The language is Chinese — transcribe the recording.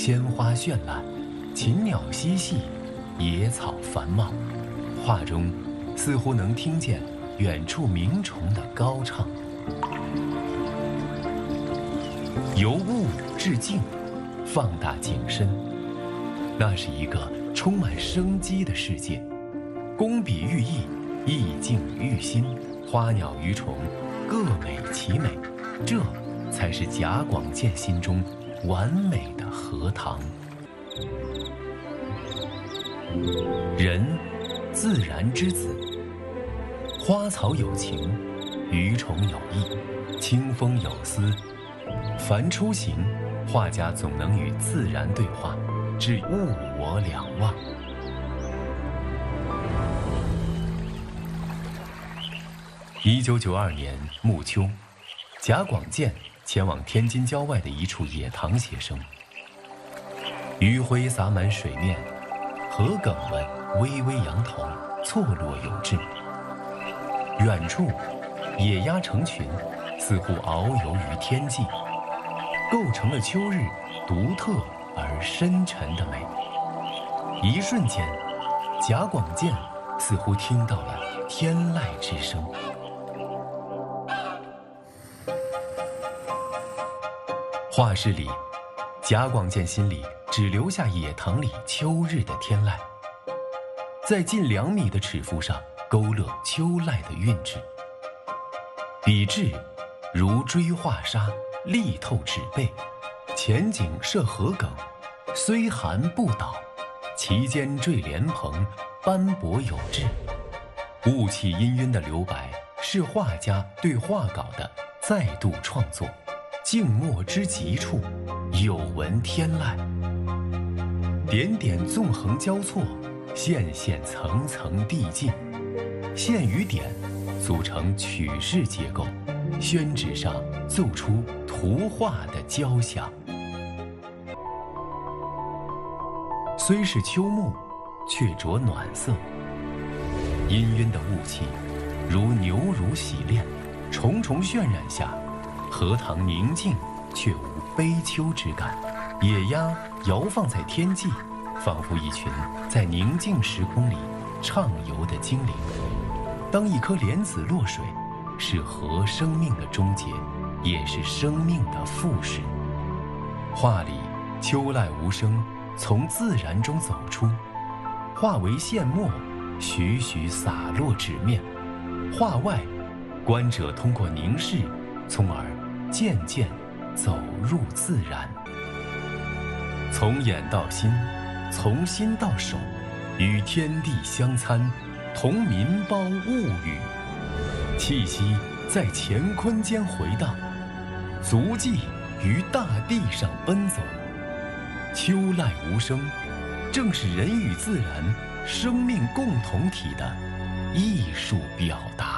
鲜花绚烂，禽鸟嬉戏，野草繁茂，画中似乎能听见远处鸣虫的高唱。由物至静，放大景深，那是一个充满生机的世界，工笔寓意，意境寓心，花鸟鱼虫各美其美，这才是贾广健心中完美的荷塘。人，自然之子，花草有情，鱼虫有意，清风有思。凡出行，画家总能与自然对话，致物我两忘。1992年暮秋，贾广健前往天津郊外的一处野塘写生。余晖洒满水面，荷梗们微微扬头，错落有致。远处，野鸭成群，似乎遨游于天际，构成了秋日独特而深沉的美。一瞬间，贾广健似乎听到了天籁之声。画室里，贾广健心里只留下野塘里秋日的天籁，在近2米的尺幅上勾勒秋籁的韵致。笔致如锥画沙，力透纸背，前景设荷梗，虽寒不倒，其间缀莲蓬，斑驳有致。雾气氤氲的留白是画家对画稿的再度创作，静默之极处，有闻天籁。点点纵横交错，线线层层递进，线与点组成曲式结构，宣纸上奏出图画的交响。虽是秋暮，却着暖色。氤氲的雾气如牛乳洗炼，重重渲染下，荷塘宁静却无悲秋之感。野鸭摇放在天际，仿佛一群在宁静时空里畅游的精灵。当一颗莲子落水，是荷生命的终结，也是生命的复始。画里秋籁无声，从自然中走出，化为线墨，徐徐洒落纸面。画外，观者通过凝视，从而渐渐走入自然。从眼到心，从心到手，与天地相参，同民胞物语，气息在乾坤间回荡，足迹于大地上奔走。秋籁无声，正是人与自然生命共同体的艺术表达。